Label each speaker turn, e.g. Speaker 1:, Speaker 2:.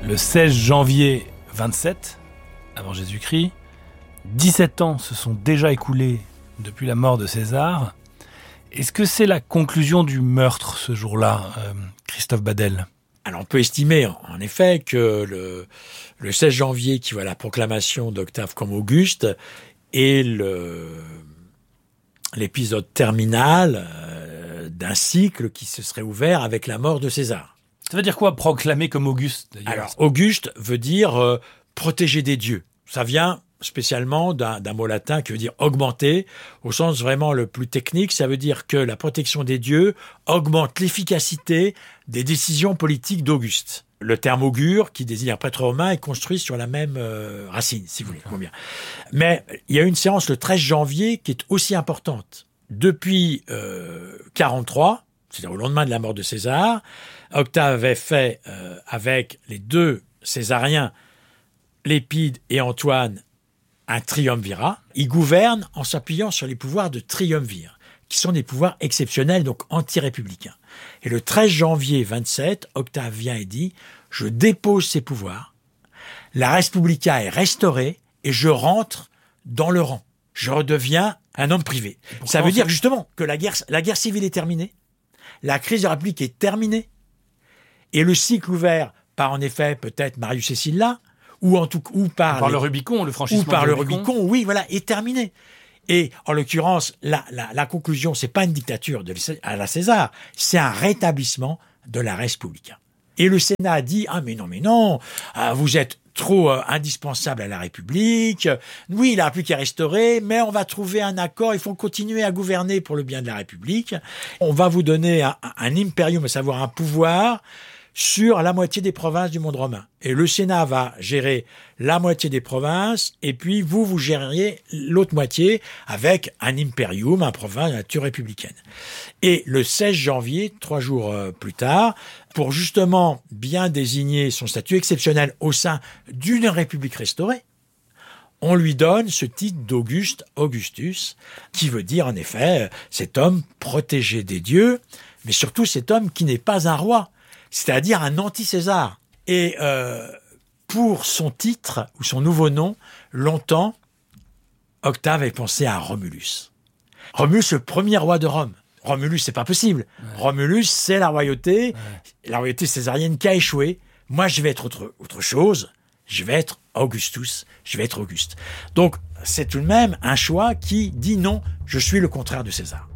Speaker 1: le 16 janvier 27, avant Jésus-Christ. 17 ans se sont déjà écoulés depuis la mort de César. Est-ce que c'est la conclusion du meurtre ce jour-là, Christophe Badel ?
Speaker 2: Alors on peut estimer en effet que le 16 janvier qui voit la proclamation d'Octave comme Auguste est l'épisode terminal d'un cycle qui se serait ouvert avec la mort de César.
Speaker 1: Ça veut dire quoi, proclamer comme Auguste d'ailleurs ?
Speaker 2: Alors Auguste veut dire protéger des dieux. Ça vient spécialement d'un mot latin qui veut dire augmenter, au sens vraiment le plus technique. Ça veut dire que la protection des dieux augmente l'efficacité des décisions politiques d'Auguste. Le terme augure, qui désigne un prêtre romain, est construit sur la même racine, si vous voulez. Combien. Mais il y a une séance le 13 janvier qui est aussi importante. Depuis 43, c'est-à-dire au lendemain de la mort de César, Octave avait fait avec les deux césariens, Lépide et Antoine, un triumvirat. Il gouverne en s'appuyant sur les pouvoirs de triumvir, qui sont des pouvoirs exceptionnels, donc anti-républicains. Et le 13 janvier 27, Octave vient et dit « Je dépose ces pouvoirs, la res publica est restaurée et je rentre dans le rang. Je redeviens un homme privé. » Ça veut dire justement que la guerre civile est terminée, la crise de la République est terminée, et le cycle ouvert par en effet peut-être Marius et Sylla, ou par
Speaker 1: le Rubicon, le franchissement
Speaker 2: ou par
Speaker 1: du
Speaker 2: le Rubicon, oui, voilà, est terminé. Et en l'occurrence, la conclusion, c'est pas une dictature à la César, c'est un rétablissement de la res publica. Et le Sénat a dit mais non, vous êtes trop indispensable à la République. Oui, la République est restaurée, mais on va trouver un accord. Il faut continuer à gouverner pour le bien de la République. On va vous donner un imperium, à savoir un pouvoir sur la moitié des provinces du monde romain. Et le Sénat va gérer la moitié des provinces, et puis vous gériez l'autre moitié avec un imperium, un province de nature républicaine. Et le 16 janvier, 3 jours plus tard, pour justement bien désigner son statut exceptionnel au sein d'une république restaurée, on lui donne ce titre d'Auguste, Augustus, qui veut dire en effet cet homme protégé des dieux, mais surtout cet homme qui n'est pas un roi, c'est-à-dire un anti-César. Et pour son titre, ou son nouveau nom, longtemps, Octave avait pensé à Romulus. Romulus, le premier roi de Rome. Romulus, c'est pas possible. Ouais. Romulus, c'est la royauté césarienne qui a échoué. Moi, je vais être autre chose. Je vais être Augustus. Je vais être Auguste. Donc, c'est tout de même un choix qui dit non, je suis le contraire de César.